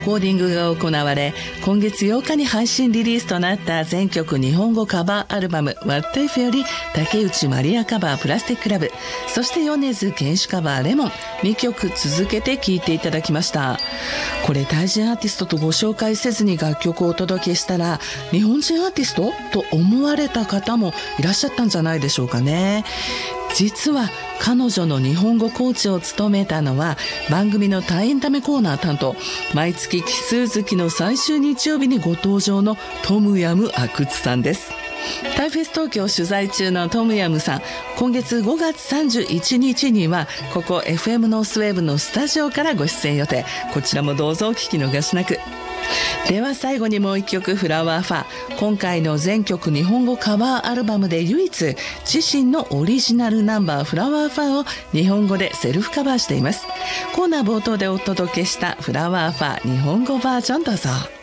コーディングが行われ、今月8日に配信リリースとなった全曲日本語カバーアルバム What If より竹内まりやカバープラスティックラブ、そして米津玄師カバーレモン、2曲続けて聴いていただきました。これタイ人アーティストとご紹介せずに楽曲をお届けしたら、日本人アーティストと思われた方もいらっしゃったんじゃないでしょうかね。実は彼女の日本語コーチを務めたのは番組のタイエンタメコーナー担当、毎月奇数月の最終日曜日にご登場のトムヤム阿久津さんです。タイフェス東京取材中のトムヤムさん、今月5月31日にはここ FM ノースウェーブのスタジオからご出演予定。こちらもどうぞお聞き逃しなく。では最後にもう一曲、フラワーファー。今回の全曲日本語カバーアルバムで唯一自身のオリジナルナンバーフラワーファーを日本語でセルフカバーしています。コーナー冒頭でお届けしたフラワーファー日本語バージョン、どうぞ。